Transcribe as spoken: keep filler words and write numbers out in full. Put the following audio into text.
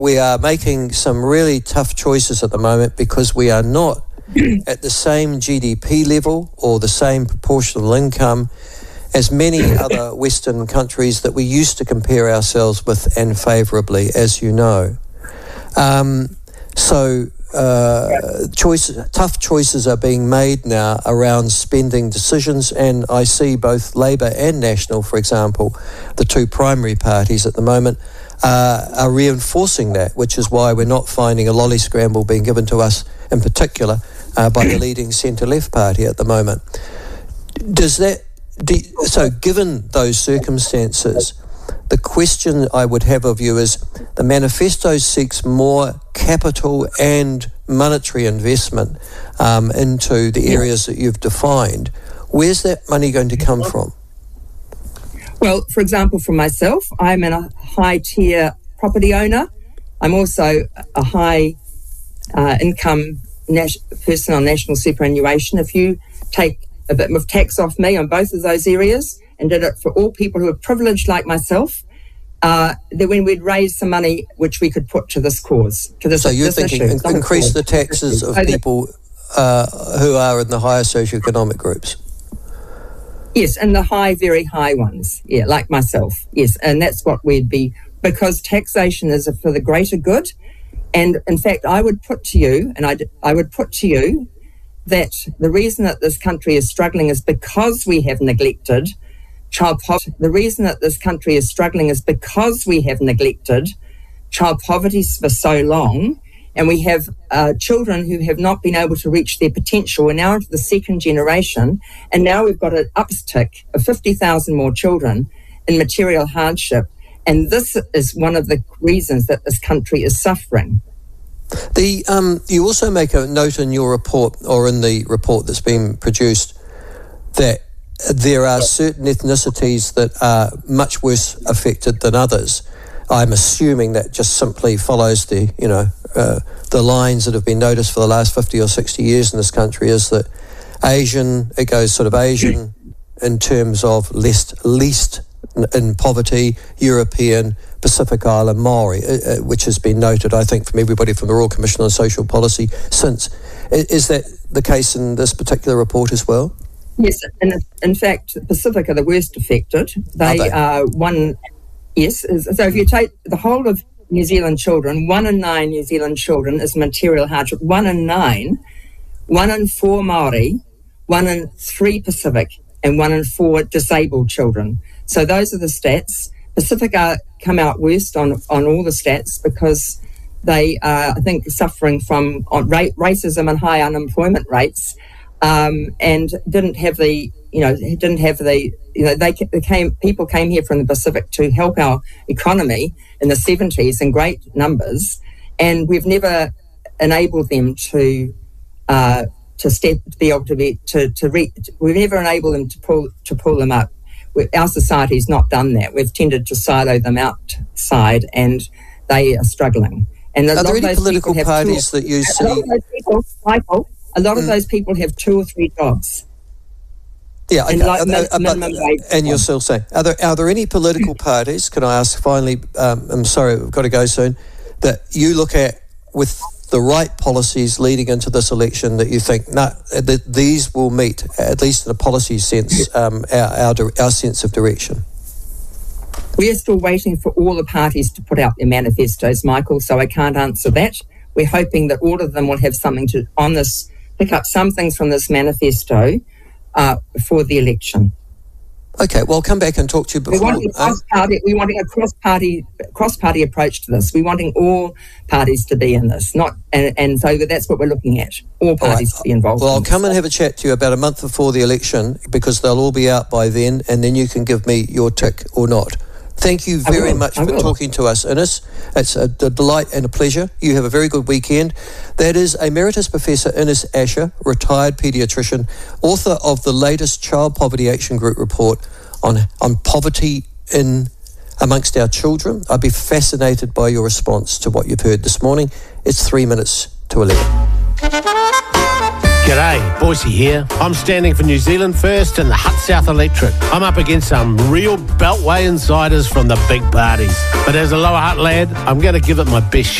We are making some really tough choices at the moment because we are not at the same G D P level or the same proportional income as many other Western countries that we used to compare ourselves with, and favourably, as you know. Um, so uh, choices, tough choices are being made now around spending decisions, and I see both Labour and National, for example, the two primary parties at the moment, uh, are reinforcing that, which is why we're not finding a lolly scramble being given to us in particular uh, by the leading centre-left party at the moment. Does that... Do, so given those circumstances, the question I would have of you is, the manifesto seeks more capital and monetary investment um, into the areas that you've defined. Where's that money going to come from? Well, for example, for myself, I'm a high-tier property owner. I'm also a high uh, income nas- person on national superannuation. If you take a bit of tax off me on both of those areas and did it for all people who are privileged like myself, uh, then when we'd raise some money which we could put to this cause, to this, so you're this thinking issue. in- increase the taxes of people uh, who are in the higher socioeconomic groups? Yes, and the high, very high ones, yeah, like myself, yes, and that's what we'd be, because taxation is for the greater good. And in fact, I would put to you, and I, I would put to you, that the reason that this country is struggling is because we have neglected child poverty. The reason that this country is struggling is because we have neglected child poverty for so long, and we have uh, children who have not been able to reach their potential. We're now into the second generation, and now we've got an uptick of fifty thousand more children in material hardship, and this is one of the reasons that this country is suffering. The um, you also make a note in your report, or in the report that's been produced, that there are certain ethnicities that are much worse affected than others. I'm assuming that just simply follows the, you know, uh, the lines that have been noticed for the last fifty or sixty years in this country, is that Asian, it goes sort of Asian in terms of least, least in poverty, European, Pacific Island, Maori, uh, which has been noted, I think, from everybody from the Royal Commission on Social Policy since. Is that the case in this particular report as well? Yes, and in fact, Pacific are the worst affected. They are, they? are one, yes. So if you take the whole of New Zealand children, one in nine New Zealand children is material hardship. One in nine, one in four Maori, one in three Pacific, and one in four disabled children. So those are the stats. Pacific are come out worst on, on all the stats because they are, I think, suffering from on ra- racism and high unemployment rates, um, and didn't have the, you know, didn't have the, you know, they, they came, people came here from the Pacific to help our economy in the seventies in great numbers, and we've never enabled them to, uh, to step, to be able to be, to, to re- we've never enabled them to pull, to pull them up. Our society's not done that. We've tended to silo them outside, and they are struggling. And a are lot there of any those political parties or, that you see? A lot of those people, Michael, a lot of mm. those people have two or three jobs. Yeah, okay. Like are there, min- minimum but, wage and you're still saying, are there are there any political parties? Can I ask finally? Um, I'm sorry, we've got to go soon. That you look at with the right policies leading into this election that you think, no, nah, that these will meet, at least in a policy sense, um, our, our our sense of direction? We're still waiting for all the parties to put out their manifestos, Michael, so I can't answer that. We're hoping that all of them will have something to, on this, pick up some things from this manifesto uh, for the election. Okay, well, I'll come back and talk to you before. We're wanting a cross-party, we're wanting a cross-party, cross-party approach to this. We're wanting all parties to be in this, not, and, and so that's what we're looking at. All parties all right. to be involved. Well, in I'll come this. and have a chat to you about a month before the election, because they'll all be out by then, and then you can give me your tick or not. Thank you very much for talking to us, Innes. It's a, a delight and a pleasure. You have a very good weekend. That is Emeritus Professor Innes Asher, retired paediatrician, author of the latest Child Poverty Action Group report on, on poverty in amongst our children. I'd be fascinated by your response to what you've heard this morning. It's three minutes to eleven. G'day, Boise here. I'm standing for New Zealand First and the Hutt South Electric. I'm up against some real Beltway insiders from the big parties. But as a Lower Hutt lad, I'm going to give it my best shot.